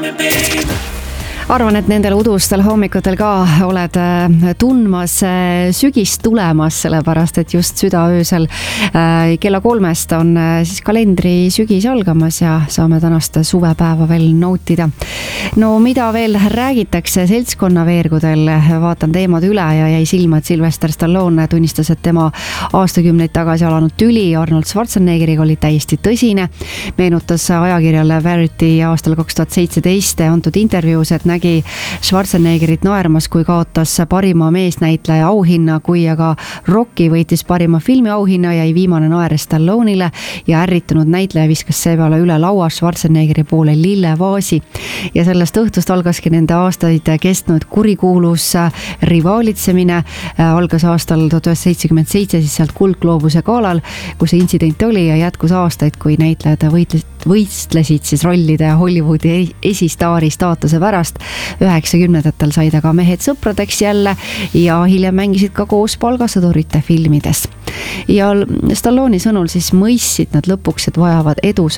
Arvan, et nendel udustel hommikutel ka oled tundmas sügist tulemas, sellepärast, et just südaöösel kella 3 on siis kalendri sügis algamas ja saame tänast suvepäeva veel nautida. No mida veel räägitakse seltskonna veergudel, vaatan teemad üle ja jäi silma, et Sylvester Stallone tunnistas, et tema aastakümneid tagasi alanud tüli Arnold Schwarzeneggeriga oli täiesti tõsine. Meenutas ajakirjale Variety aastal 2017 antud intervjuus, et nägi Schwarzeneggerit naermas, kui kaotas parima meesnäitleja auhinna, kui aga Rocky võitis parima filmi auhinna, jäi viimane naeres Stallone'ile ja ärritunud näitleja viskas seepeale üle laua Schwarzeneggeri poole lillevaasi. Ja sellest õhtust algaski nende aastaid kestnud kurikuulus rivaalitsemine. Algas aastal 1977 siis sealt Kuldgloobuse galal, kus see intsident oli ja jätkus aastaid, kui näitlejad võistlesid siis rollide Hollywoodi esistaari staatuse pärast. 90-ndatel said aga mehed sõpradeks jälle ja hiljem mängisid ka koos Palgasõdurite filmides. Ja Stalloni sõnul siis mõistsid nad lõpuks, et vajavad edu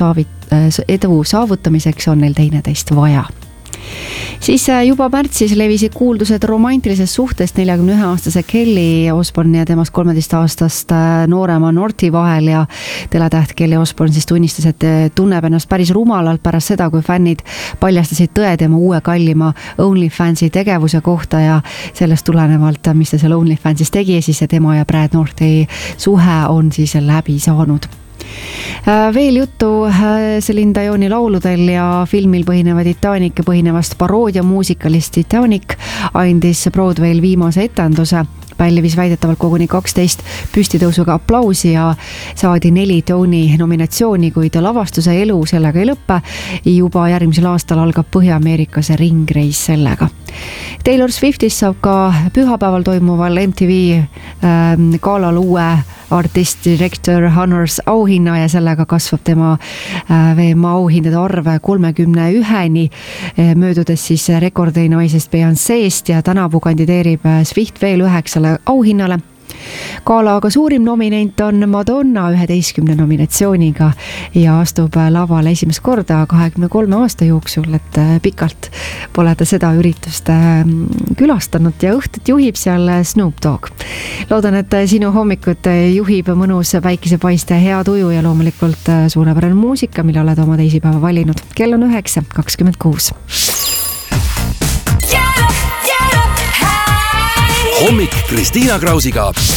saavutamiseks on neil teineteist vaja. Siis juba märtsis levisid kuuldused romantilisest suhtest 41-aastase Kelly Osbourne ja temast 13-aastast noorema Northi vahel ja teletäht Kelly Osbourne siis tunnistas, et tunneb ennast päris rumalalt pärast seda, kui fännid paljastasid tõe tema uue kallima OnlyFansi tegevuse kohta ja sellest tulenevalt, mis ta seal OnlyFansis tegi, siis tema ja Brad Northi suhe on siis läbi saanud. Veel juttu Celine Dioni lauludel ja filmil põhineva Titanic põhinevast paroodia muusikalist Titanic andis Broadway'l viimase etenduse. Pälvis väidetavalt koguni 12 püstitõusuga aplausi ja saadi 4 Tony nominatsiooni, kuid lavastuse elu sellega ei lõppe. Juba järgmisel aastal algab Põhja-Ameerikas ringreis sellega. Taylor Swiftist saab ka pühapäeval toimuval MTV galal uue artist director honors auhinna ja sellega kasvab tema VMA auhindade arv 31-ni, möödudes siis rekordinaisest Beyoncé'st ja tänavu kandideerib Swift veel 9 auhinnale. Gala aga suurim nominent on Madonna 11 nominatsiooniga ja astub lavale esimest korda 23 aasta jooksul, et pikalt pole ta seda üritust külastanud ja õhtut juhib seal Snoop Dogg. Loodan, et sinu hommikut juhib mõnus päikesepaiste, hea tuju ja loomulikult suurepärane muusika, mille oled oma teisipäeva valinud. Kell on 9:26. Hommik Kristiina Krausiga